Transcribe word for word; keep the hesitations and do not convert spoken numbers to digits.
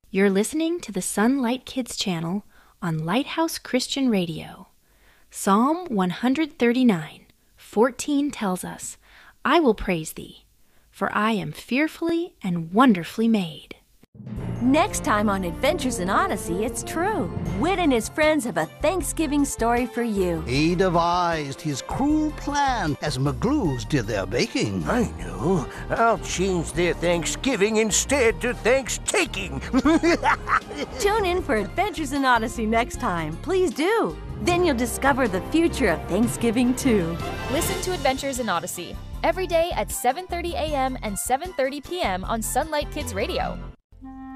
You're listening to the Sunlight Kids channel on Lighthouse Christian Radio. Psalm one thirty-nine, fourteen tells us, I will praise thee, for I am fearfully and wonderfully made. Next time on Adventures in Odyssey, it's true. Wit and his friends have a Thanksgiving story for you. He devised his cruel plan as McGlues did their baking. I know. I'll change their Thanksgiving instead to Thanks-taking. Tune in for Adventures in Odyssey next time. Please do. Then you'll discover the future of Thanksgiving too. Listen to Adventures in Odyssey every day at seven thirty a m and seven thirty p m on Sunlight Kids Radio.